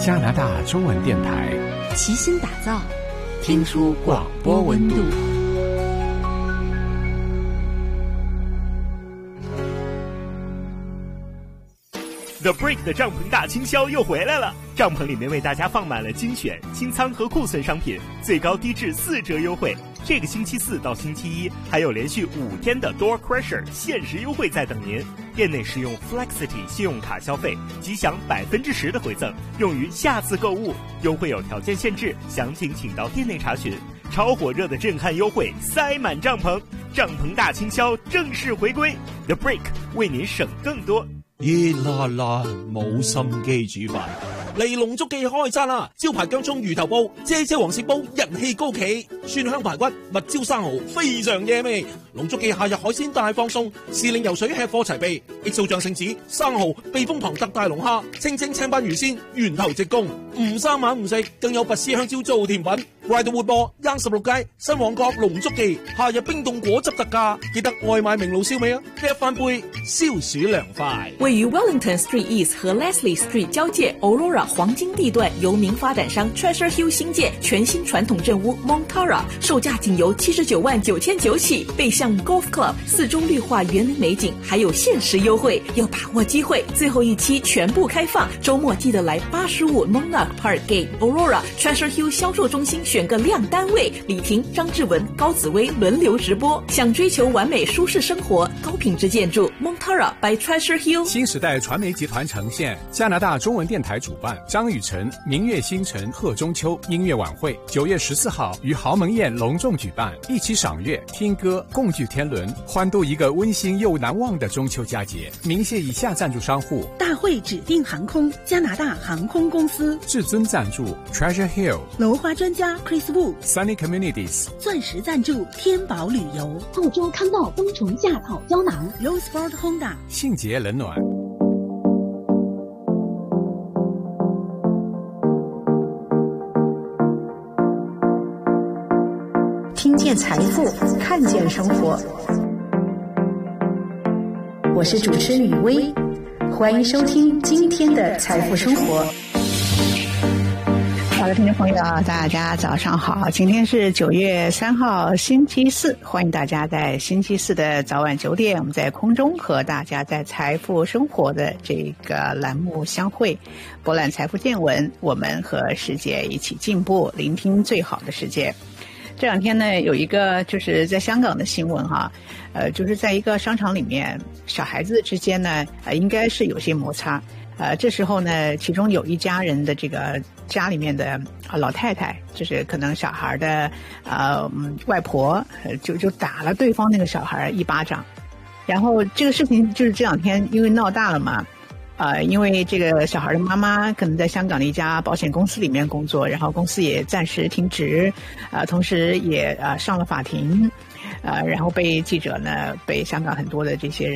加拿大中文电台， 齐心打造， 听出广播温度。 The Break 的帐篷大清销又回来了，帐篷里面为大家放满了精选、清仓和库存商品，最高低至4折优惠。这个星期4到星期1还有连续5天的 Door Crusher 限时优惠在等您。店内使用 Flexity 信用卡消费，即享10%的回赠，用于下次购物。优惠有条件限制，详情请到店内查询。超火热的震撼优惠，塞满帐篷，帐篷大清销正式回归。The Break 为您省更多。 熱辣辣冇心機煮飯，嚟龍足記開餐啦！招牌薑葱魚頭煲、啫啫黃鱔煲人氣高企，蒜香排骨、蜜椒生蠔非常惹味。龍足記夏日海鮮大放送，時令游水吃貨齊備，XO醬聖子、生蠔、避風塘特大龍蝦、清蒸青斑魚鮮，源頭直供，唔生猛唔食，更有拔絲香蕉做甜品。快到活播，16街新旺角龍足記，夏日冰凍果汁特價，記得外賣明爐燒味啊！一翻杯消暑涼快。 位于 Wellington Street East 和 Leslie Street 交界 Aurora 黄金地段，由名发展商 Treasure Hill 新建全新传统镇屋 Montara， 售价仅由79.999起，背向 Golf Club， 四周绿化园林美景，还有限时优惠，要把握机会，最后一期全部开放，周末记得来85 Monarch Park Gate Aurora Treasure Hill 销售中心选个亮单位，李婷、张志文、高紫薇轮流直播。想追求完美舒适生活、高品质建筑 Montara by Treasure Hill。 新时代传媒集团呈现，加拿大中文电台主办，张雨晨明月星辰贺中秋音乐晚会，9月14号于豪门宴隆重举办，一起赏月、听歌、共聚天伦，欢度一个温馨又难忘的中秋佳节。鸣谢以下赞助商户： 大会指定航空、加拿大航空公司； 至尊赞助 Treasure Hill； 楼花专家 Chris Wu； Sunny Communities； 钻石赞助天宝旅游； 澳洲康道冬虫夏草胶囊； Roseford Honda； 信捷冷暖。 听见财富，看见生活。我是主持人雨薇，欢迎收听今天的财富生活。好的，听众朋友啊，大家早上好，今天是9月3号星期四，欢迎大家在星期四的早晚9点，我们在空中和大家在财富生活的这个栏目相会，博览财富见闻，我们和世界一起进步，聆听最好的世界。这两天呢，有一个就是在香港的新闻哈，就是在一个商场里面，小孩子之间呢，应该是有些摩擦。这时候呢，其中有一家人的这个家里面的老太太，就是可能小孩的外婆，就打了对方那个小孩一巴掌。然后这个事情就是这两天因为闹大了嘛。因为这个小孩的妈妈可能在香港的一家保险公司里面工作，然后公司也暂时停职，同时也上了法庭，然后被记者呢，被香港很多的这些人